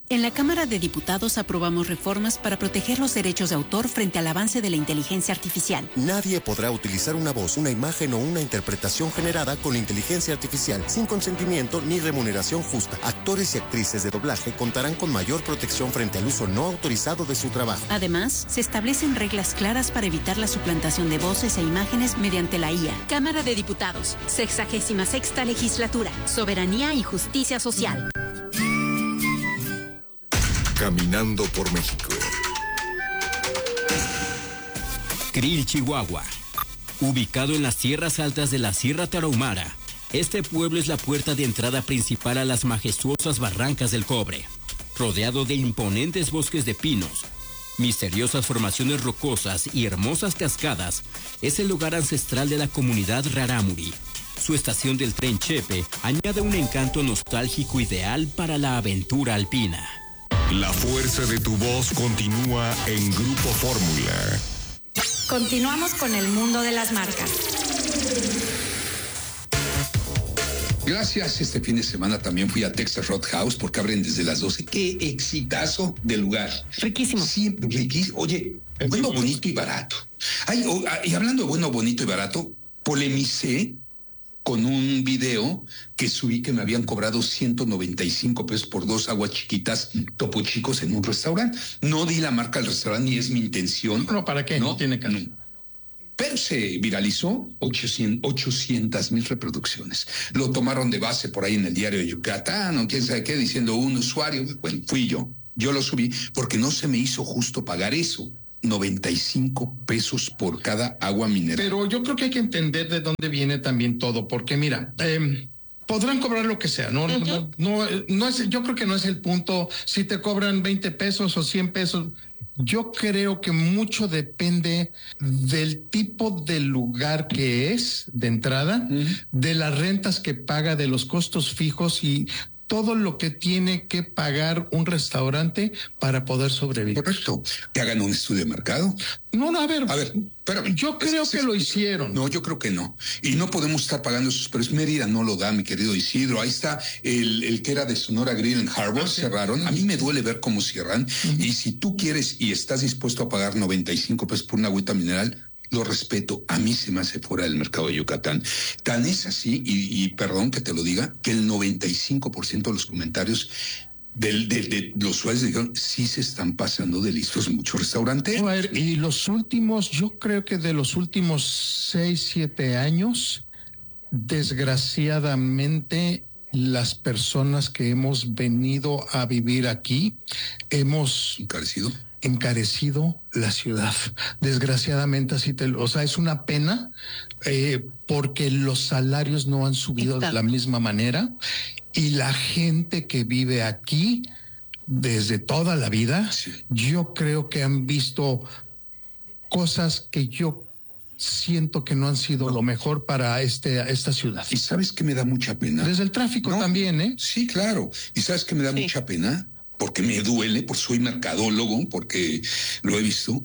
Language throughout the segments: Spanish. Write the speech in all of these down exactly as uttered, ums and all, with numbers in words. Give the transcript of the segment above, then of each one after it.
En la Cámara de Diputados aprobamos reformas para proteger los derechos de autor frente al avance de la inteligencia artificial. Nadie podrá utilizar una voz, una imagen o una interpretación generada con inteligencia artificial sin consentimiento ni remuneración justa. Actores y actrices de doblaje contarán con mayor protección frente al uso no autorizado de su trabajo. Además, se establecen reglas claras para evitar la suplantación de voces e imágenes mediante la I A. Cámara de Diputados, sexagésima sexta legislatura, soberanía y justicia social. Caminando por México. Krill, Chihuahua. Ubicado en las tierras altas de la Sierra Tarahumara, este pueblo es la puerta de entrada principal a las majestuosas barrancas del Cobre. Rodeado de imponentes bosques de pinos, misteriosas formaciones rocosas y hermosas cascadas, es el lugar ancestral de la comunidad Rarámuri. Su estación del tren Chepe añade un encanto nostálgico ideal para la aventura alpina. La fuerza de tu voz continúa en Grupo Fórmula. Continuamos con el mundo de las marcas. Gracias, este fin de semana también fui a Texas Roadhouse porque abren desde las doce. ¡Qué exitazo de lugar! Riquísimo. Sí, riquísimo. Oye, bueno, bonito y barato. Ay, oh, y hablando de bueno, bonito y barato, polemicé con un video que subí que me habían cobrado ciento noventa y cinco pesos por dos aguas chiquitas Topo Chicos en un restaurante. No di la marca del restaurante ni es mi intención. No, ¿para qué? No, no tiene caso. No. Pero se viralizó ochocientas mil reproducciones. Lo tomaron de base por ahí en el diario de Yucatán o quién sabe qué, diciendo un usuario. Bueno, fui yo. Yo lo subí porque no se me hizo justo pagar eso. noventa y cinco pesos por cada agua mineral. Pero yo creo que hay que entender de dónde viene también todo, porque mira, eh, podrán cobrar lo que sea, ¿no? Uh-huh. no, no, no es, yo creo que no es el punto, si te cobran veinte pesos o cien pesos, yo creo que mucho depende del tipo de lugar que es de entrada, uh-huh. de las rentas que paga, de los costos fijos y todo lo que tiene que pagar un restaurante para poder sobrevivir. Correcto. Que hagan un estudio de mercado. No, no, a ver. A ver, espérame. Yo creo es, que es, lo hicieron. No, yo creo que no. Y no podemos estar pagando esos precios. Mérida no lo da, mi querido Isidro. Ahí está el, el que era de Sonora Grill en Harbor. Ah, sí. Cerraron. A mí me duele ver cómo cierran. Uh-huh. Y si tú quieres y estás dispuesto a pagar noventa y cinco pesos por una agüita mineral, lo respeto, a mí se me hace fuera del mercado de Yucatán. Tan es así, y, y perdón que te lo diga, que el noventa y cinco por ciento de los comentarios del, de, de los usuarios dijeron, sí se están pasando de listos muchos restaurantes. A ver, y los últimos, yo creo que de los últimos seis, siete años, desgraciadamente, las personas que hemos venido a vivir aquí, hemos... ¿Encarecido? encarecido la ciudad. Desgraciadamente, así te, o sea, es una pena eh, porque los salarios no han subido Exacto. de la misma manera y la gente que vive aquí desde toda la vida, sí. yo creo que han visto cosas que yo siento que no han sido no. lo mejor para este esta ciudad. ¿Y sabes qué me da mucha pena? Desde el tráfico no. también, ¿eh? Sí, claro. ¿Y sabes qué me da sí. mucha pena? Porque me duele, porque soy mercadólogo, porque lo he visto,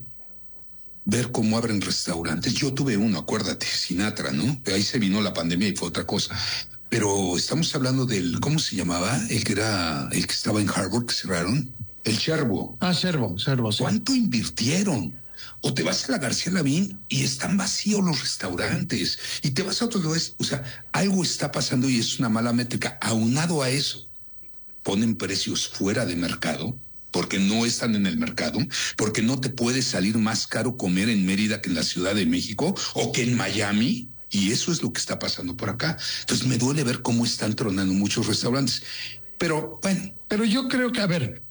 ver cómo abren restaurantes. Yo tuve uno, acuérdate, Sinatra, ¿no? Ahí se vino la pandemia y fue otra cosa. Pero estamos hablando del, ¿cómo se llamaba? El que era, el que estaba en Harvard, que cerraron. El Cherbo. Ah, Cherbo, Cherbo, sí. ¿Cuánto invirtieron? O te vas a la García Lavín y están vacíos los restaurantes. Y te vas a otros lugares. O sea, algo está pasando y es una mala métrica. Aunado a eso, ponen precios fuera de mercado, porque no están en el mercado, porque no te puede salir más caro comer en Mérida que en la Ciudad de México o que en Miami, y eso es lo que está pasando por acá. Entonces me duele ver cómo están tronando muchos restaurantes. Pero bueno. Pero yo creo que, a ver,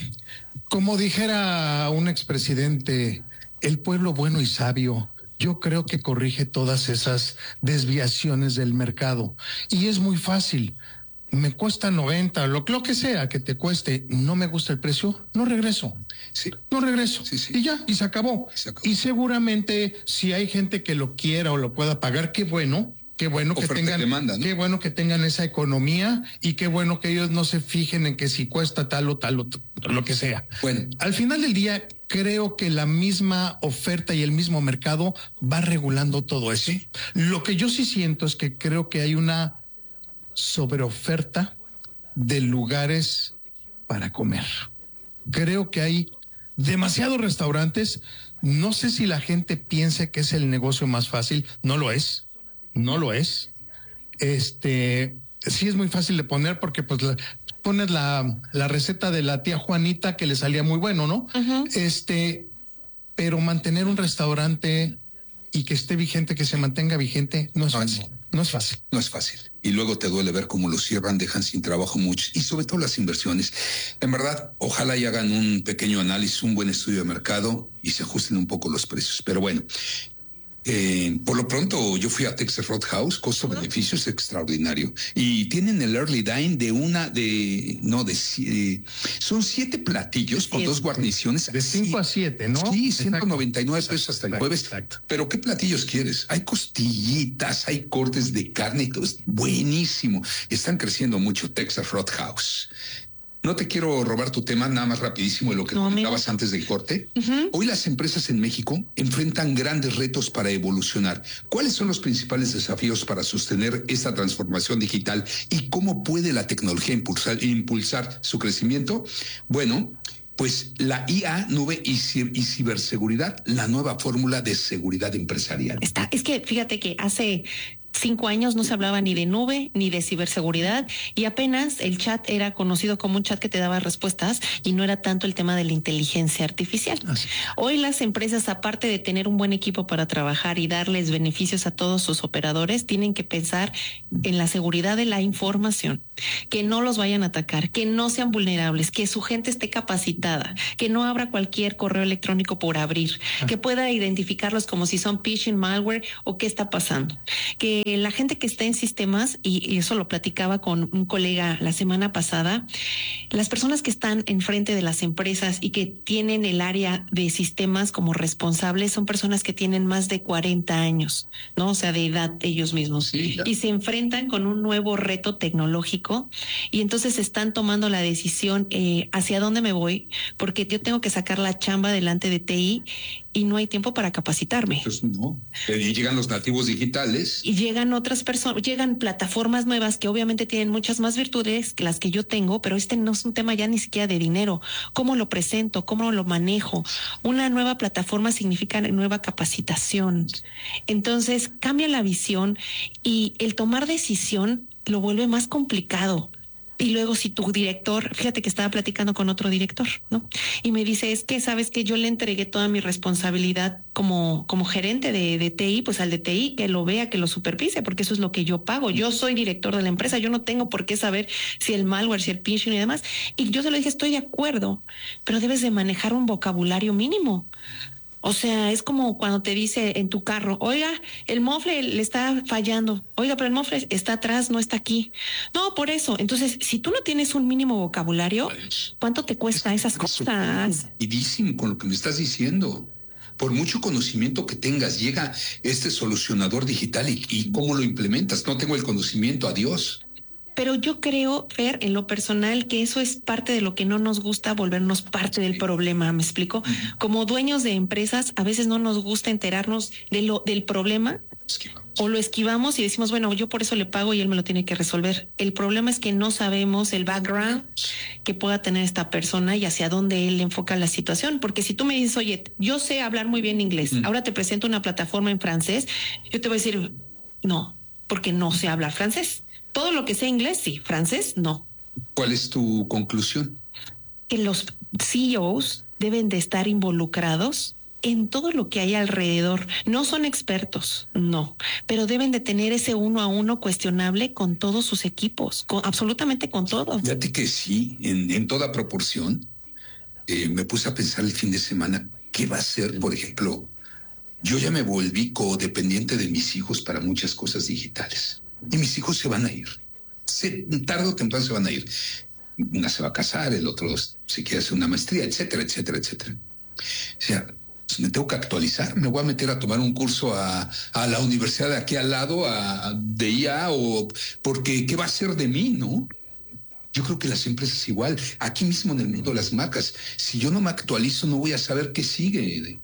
como dijera un expresidente, el pueblo bueno y sabio, yo creo que corrige todas esas desviaciones del mercado. Y es muy fácil. Me cuesta noventa, lo, lo que sea que te cueste, no me gusta el precio, no regreso. Sí. No regreso. Sí, sí. Y ya, y se acabó. se acabó. Y seguramente si hay gente que lo quiera o lo pueda pagar, qué bueno, qué bueno que tengan, demanda, ¿no? qué bueno que tengan esa economía y qué bueno que ellos no se fijen en que si cuesta tal o tal o t- lo que sea. Bueno, al final del día creo que la misma oferta y el mismo mercado va regulando todo eso. Sí. Lo que yo sí siento es que creo que hay una sobreoferta de lugares para comer. Creo que hay demasiados restaurantes. No sé si la gente piense que es el negocio más fácil. No lo es. No lo es. Este, sí es muy fácil de poner porque pues la, pones la, la receta de la tía Juanita que le salía muy bueno, ¿no? Uh-huh. Este, pero mantener un restaurante y que esté vigente, que se mantenga vigente, no es no, fácil. No es fácil. No es fácil. Y luego te duele ver cómo lo cierran, dejan sin trabajo muchos y sobre todo las inversiones. En verdad, ojalá y hagan un pequeño análisis, un buen estudio de mercado y se ajusten un poco los precios. Pero bueno, eh, por lo pronto yo fui a Texas Roadhouse, costo-beneficio es extraordinario. Y tienen el early dine de una, de, no, de, eh, son siete platillos con siete. dos guarniciones. De cinco a siete, ¿no? Sí, ciento noventa y nueve pesos hasta el jueves. Exacto. Pero ¿qué platillos quieres? Hay costillitas, hay cortes de carne y todo es buenísimo. Están creciendo mucho Texas Roadhouse. No te quiero robar tu tema, nada más rapidísimo de lo que no, comentabas antes del corte. Uh-huh. Hoy las empresas en México enfrentan grandes retos para evolucionar. ¿Cuáles son los principales desafíos para sostener esta transformación digital y cómo puede la tecnología impulsar, impulsar su crecimiento? Bueno, pues la I A, nube y, y ciberseguridad, la nueva fórmula de seguridad empresarial. Está, es que fíjate que hace cinco años no se hablaba ni de nube ni de ciberseguridad y apenas el chat era conocido como un chat que te daba respuestas y no era tanto el tema de la inteligencia artificial. Así. Hoy las empresas, aparte de tener un buen equipo para trabajar y darles beneficios a todos sus operadores, tienen que pensar en la seguridad de la información, que no los vayan a atacar, que no sean vulnerables, que su gente esté capacitada, que no abra cualquier correo electrónico por abrir, ah. que pueda identificarlos como si son phishing, malware o qué está pasando, que la gente que está en sistemas, y, y eso lo platicaba con un colega la semana pasada, las personas que están enfrente de las empresas y que tienen el área de sistemas como responsables son personas que tienen más de cuarenta años, ¿no? O sea, de edad ellos mismos. Sí, y se enfrentan con un nuevo reto tecnológico y entonces están tomando la decisión eh, hacia dónde me voy, porque yo tengo que sacar la chamba delante de T I y no hay tiempo para capacitarme. Entonces, no. Y llegan los nativos digitales. Y llegan otras personas, llegan plataformas nuevas que obviamente tienen muchas más virtudes que las que yo tengo, pero este no es un tema ya ni siquiera de dinero. ¿Cómo lo presento? ¿Cómo lo manejo? Una nueva plataforma significa nueva capacitación. Entonces, cambia la visión y el tomar decisión lo vuelve más complicado. Y luego si tu director, fíjate que estaba platicando con otro director, ¿no? Y me dice, es que sabes que yo le entregué toda mi responsabilidad como, como gerente de, de T I, pues al de T I, que lo vea, que lo supervise, porque eso es lo que yo pago. Yo soy director de la empresa, yo no tengo por qué saber si el malware, si el phishing y demás. Y yo se lo dije, estoy de acuerdo, pero debes de manejar un vocabulario mínimo. O sea, es como cuando te dice en tu carro, oiga, el mofle le está fallando. Oiga, pero el mofle está atrás, no está aquí. No, por eso. Entonces, si tú no tienes un mínimo vocabulario, ¿cuánto te cuesta esas cosas? Rapidísimo con lo que me estás diciendo. Por mucho conocimiento que tengas, llega este solucionador digital y, y ¿cómo lo implementas? No tengo el conocimiento, adiós. Pero yo creo, Fer, en lo personal, que eso es parte de lo que no nos gusta, volvernos parte del problema, ¿me explico? Uh-huh. Como dueños de empresas, a veces no nos gusta enterarnos de lo del problema esquivamos. O lo esquivamos y decimos, bueno, yo por eso le pago y él me lo tiene que resolver. El problema es que no sabemos el background que pueda tener esta persona y hacia dónde él enfoca la situación. Porque si tú me dices, oye, yo sé hablar muy bien inglés, uh-huh. ahora te presento una plataforma en francés, yo te voy a decir, no, porque no sé hablar francés. Todo lo que sea inglés, sí. Francés, no. ¿Cuál es tu conclusión? Que los C E Os deben de estar involucrados en todo lo que hay alrededor. No son expertos, no, pero deben de tener ese uno a uno cuestionable con todos sus equipos, con, absolutamente con todo. Fíjate que sí, en, en toda proporción. Eh, me puse a pensar el fin de semana, ¿qué va a ser, por ejemplo? Yo ya me volví codependiente de mis hijos para muchas cosas digitales. Y mis hijos se van a ir. Se, tarde o temprano se van a ir. Una se va a casar, el otro se quiere hacer una maestría, etcétera, etcétera, etcétera. O sea, pues me tengo que actualizar. Me voy a meter a tomar un curso a, a la universidad de aquí al lado, a, de I A, o porque ¿qué va a ser de mí, no? Yo creo que las empresas igual. Aquí mismo en el mundo de las marcas, si yo no me actualizo, no voy a saber qué sigue.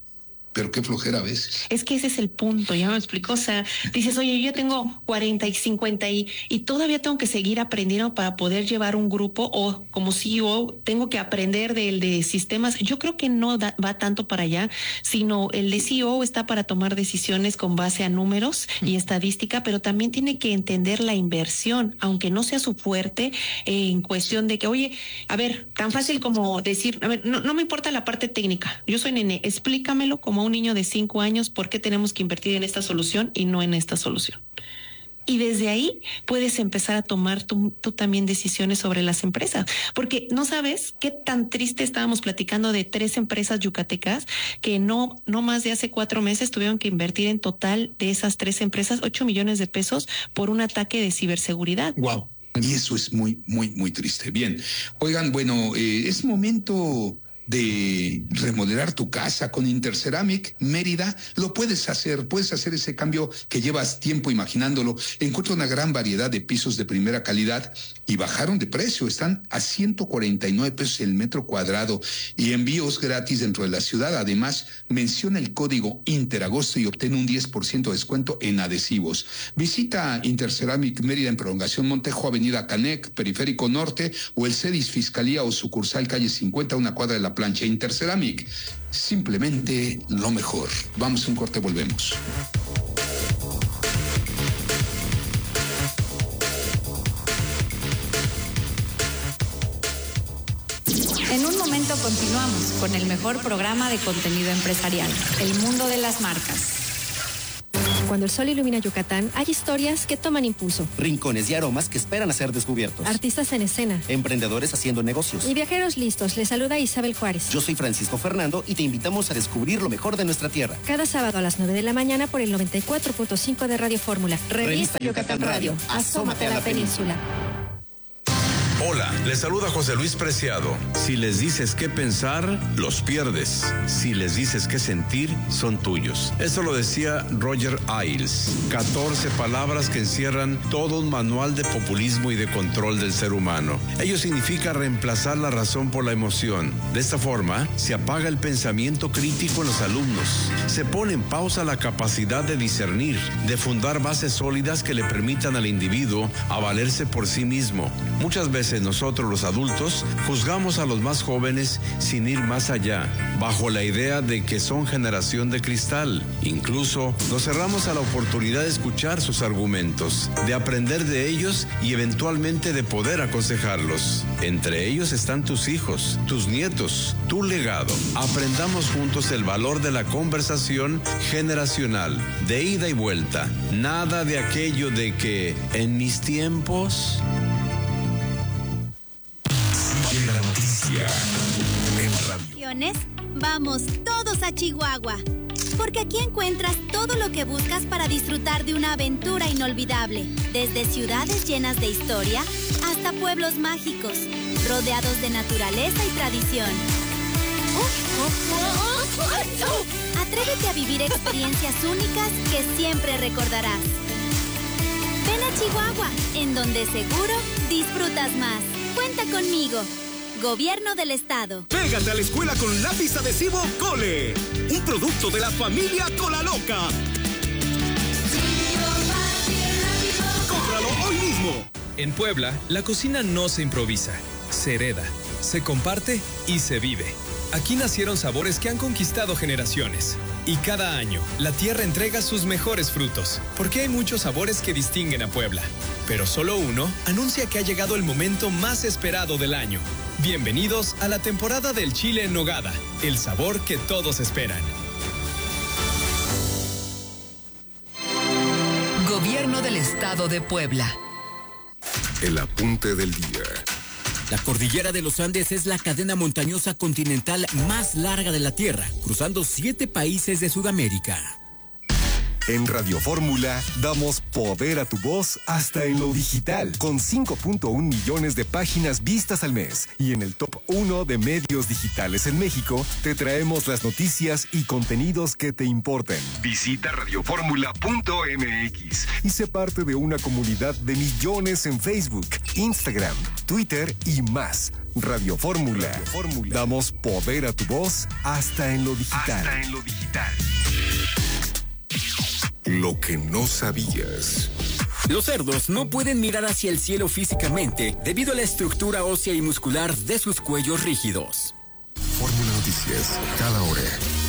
pero qué flojera a veces. Es que ese es el punto, ya me explicó. O sea, dices, oye, yo ya tengo cuarenta y cincuenta y, y todavía tengo que seguir aprendiendo para poder llevar un grupo, o como C E O tengo que aprender del de sistemas. Yo creo que no da, va tanto para allá, sino el de C E O está para tomar decisiones con base a números y estadística, pero también tiene que entender la inversión, aunque no sea su fuerte, eh, en cuestión de que, oye, a ver, tan fácil como decir, a ver, no, no me importa la parte técnica, yo soy nene, explícamelo como un niño de cinco años por qué tenemos que invertir en esta solución y no en esta solución. Y desde ahí puedes empezar a tomar tú, tú también decisiones sobre las empresas, porque no sabes qué tan triste estábamos platicando de tres empresas yucatecas que no, no más de hace cuatro meses tuvieron que invertir en total de esas tres empresas ocho millones de pesos por un ataque de ciberseguridad. Wow. Y eso es muy, muy, muy triste. Bien, oigan, bueno, eh, es momento de remodelar tu casa con Interceramic Mérida. Lo puedes hacer, puedes hacer ese cambio que llevas tiempo imaginándolo. Encuentra una gran variedad de pisos de primera calidad y bajaron de precio, están a ciento cuarenta y nueve pesos el metro cuadrado y envíos gratis dentro de la ciudad. Además, menciona el código Interagosto y obtén un diez por ciento de descuento en adhesivos. Visita Interceramic Mérida en Prolongación Montejo, Avenida Canec, Periférico Norte, o el CEDIS Fiscalía o sucursal calle cincuenta, una cuadra de la plancha. Interceramic, simplemente lo mejor. Vamos a un corte, volvemos. En un momento continuamos con el mejor programa de contenido empresarial, El Mundo de las Marcas. Cuando el sol ilumina Yucatán, hay historias que toman impulso. Rincones y aromas que esperan a ser descubiertos. Artistas en escena. Emprendedores haciendo negocios. Y viajeros listos. Les saluda Isabel Juárez. Yo soy Francisco Fernando y te invitamos a descubrir lo mejor de nuestra tierra. Cada sábado a las nueve de la mañana por el noventa y cuatro punto cinco de Radio Fórmula. Revista, Revista Yucatán, Yucatán Radio. Asómate a la, la península. Hola, les saluda José Luis Preciado. Si les dices qué pensar, los pierdes. Si les dices qué sentir, son tuyos. Esto lo decía Roger Ailes. catorce palabras que encierran todo un manual de populismo y de control del ser humano. Ello significa reemplazar la razón por la emoción. De esta forma, se apaga el pensamiento crítico en los alumnos. Se pone en pausa la capacidad de discernir, de fundar bases sólidas que le permitan al individuo a valerse por sí mismo. Muchas veces nosotros los adultos juzgamos a los más jóvenes sin ir más allá, bajo la idea de que son generación de cristal. Incluso nos cerramos a la oportunidad de escuchar sus argumentos, de aprender de ellos y eventualmente de poder aconsejarlos. Entre ellos están tus hijos, tus nietos, tu legado. Aprendamos juntos el valor de la conversación generacional, de ida y vuelta. Nada de aquello de que en mis tiempos... La noticia en radio. Vamos todos a Chihuahua, porque aquí encuentras todo lo que buscas para disfrutar de una aventura inolvidable, desde ciudades llenas de historia hasta pueblos mágicos, rodeados de naturaleza y tradición. Atrévete a vivir experiencias únicas que siempre recordarás. Ven a Chihuahua, en donde seguro disfrutas más. Cuenta conmigo. Gobierno del Estado. Pégate a la escuela con lápiz adhesivo Cole, un producto de la familia Cola Loca. Cómpralo hoy mismo. En Puebla, la cocina no se improvisa, se hereda, se comparte y se vive. Aquí nacieron sabores que han conquistado generaciones. Y cada año, la tierra entrega sus mejores frutos, porque hay muchos sabores que distinguen a Puebla. Pero solo uno anuncia que ha llegado el momento más esperado del año. Bienvenidos a la temporada del chile en nogada, el sabor que todos esperan. Gobierno del Estado de Puebla. El apunte del día. La cordillera de los Andes es la cadena montañosa continental más larga de la Tierra, cruzando siete países de Sudamérica. En Radio Fórmula damos poder a tu voz hasta en lo digital, con cinco punto uno millones de páginas vistas al mes. Y en el top uno de medios digitales en México, te traemos las noticias y contenidos que te importen. Visita radioformula punto m x y sé parte de una comunidad de millones en Facebook, Instagram, Twitter y más. Radio Fórmula. Damos poder a tu voz hasta en lo digital. Hasta en lo digital. Lo que no sabías. Los cerdos no pueden mirar hacia el cielo físicamente debido a la estructura ósea y muscular de sus cuellos rígidos. Fórmula Noticias, cada hora.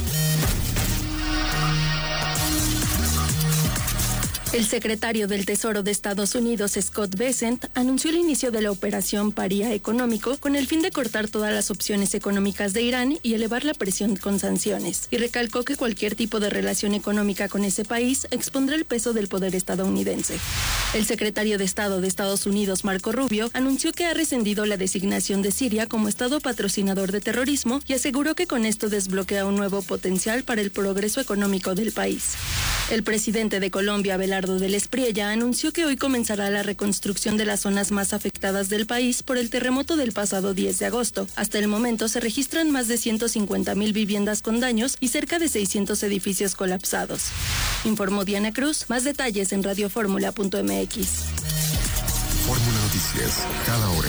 El secretario del Tesoro de Estados Unidos, Scott Bessent, anunció el inicio de la operación Paría Económico con el fin de cortar todas las opciones económicas de Irán y elevar la presión con sanciones. Y recalcó que cualquier tipo de relación económica con ese país expondrá el peso del poder estadounidense. El secretario de Estado de Estados Unidos, Marco Rubio, anunció que ha rescindido la designación de Siria como Estado patrocinador de terrorismo y aseguró que con esto desbloquea un nuevo potencial para el progreso económico del país. El presidente de Colombia, Abelardo del Espriella, anunció que hoy comenzará la reconstrucción de las zonas más afectadas del país por el terremoto del pasado diez de agosto. Hasta el momento se registran más de ciento cincuenta mil viviendas con daños y cerca de seiscientos edificios colapsados. Informó Diana Cruz. Más detalles en radioformula punto m x. Fórmula Noticias, cada hora.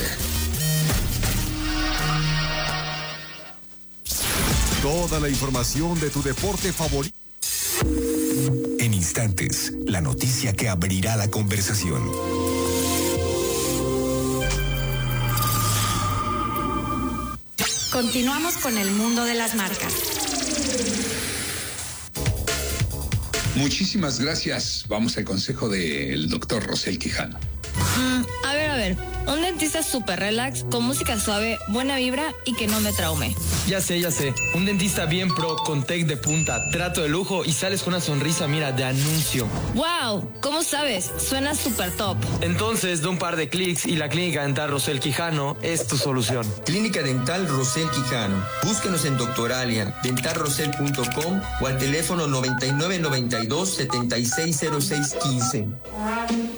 Toda la información de tu deporte favorito. En instantes, la noticia que abrirá la conversación. Continuamos con el mundo de las marcas. Muchísimas gracias. Vamos al consejo del doctor Rosel Quijano. Mm, a ver, a ver. Un dentista súper relax, con música suave, buena vibra y que no me traume. Ya sé, ya sé. Un dentista bien pro, con tech de punta, trato de lujo y sales con una sonrisa, mira, de anuncio. ¡Wow! ¿Cómo sabes? Suena súper top. Entonces, de un par de clics y la Clínica Dental Rosel Quijano es tu solución. Clínica Dental Rosel Quijano. Búsquenos en Doctoralia, dental rosel punto com o al teléfono noventa y nueve noventa y dos setenta y seis cero seis quince.